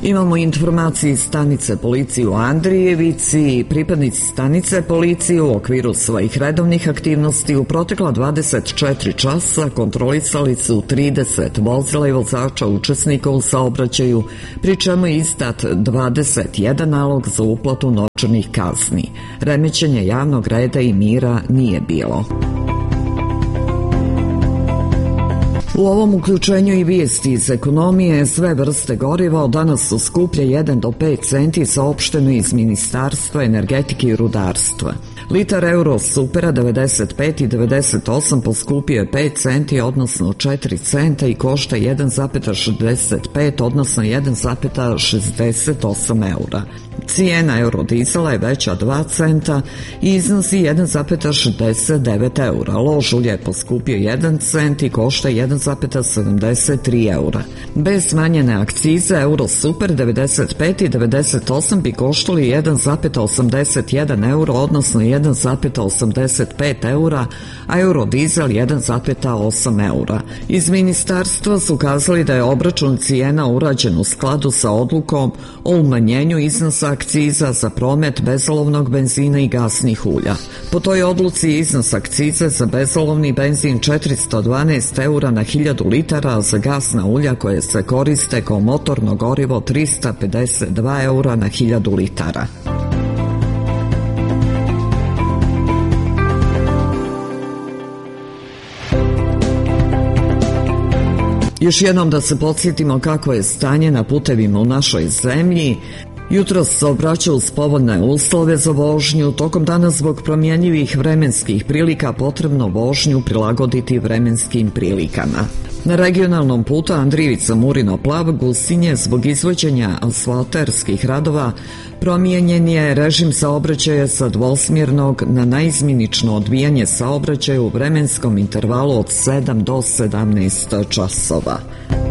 Imamo informacije iz stanice policije u Andrijevici. Pripadnici stanice policije u okviru svojih redovnih aktivnosti u protekla 24 časa kontrolisali su 30 vozila i vozača učesnika u saobraćaju, pri čemu je izdat 21 nalog za uplatu novčanih kazni. Remećenja javnog reda i mira nije bilo. U ovom uključenju i vijesti iz ekonomije, sve vrste goriva od danas su skuplje 1 do 5 centi, saopšteno iz Ministarstva energetike i rudarstva. Litar Euro Supera 95 i 98 poskupio je 5 centi, odnosno 4 centa i košta 1,65, odnosno 1,68 eura. Cijena eurodizela je veća 2 centa i iznosi 1,69 eura. Lož ulje je poskupio 1 cent i košta 1,73 eura. Bez smanjene akcize Euro Super 95 i 98 bi koštali 1,81 euro, odnosno 1,85 eura, a eurodizel 1,8 eura. Iz ministarstva su kazali da je obračun cijena urađen u skladu sa odlukom o umanjenju iznosa akciza za promet bezolovnog benzina i gasnih ulja. Po toj odluci je iznos akcize za bezolovni benzin 412 eura na 1000 litara, a za gasna ulja koje se koriste kao motorno gorivo 352 eura na 1000 litara. Još jednom da se podsjetimo kako je stanje na putevima u našoj zemlji. Jutros se obraća uz povoljne uslove za vožnju. Tokom dana zbog promjenjivih vremenskih prilika potrebno vožnju prilagoditi vremenskim prilikama. Na regionalnom putu Andrijevica-Murino-Plav Gusinje zbog izvođenja asfalterskih radova promijenjen je režim saobraćaja sa dvosmjernog na naizmjenično odvijanje saobraćaja u vremenskom intervalu od 7 do 17 časova.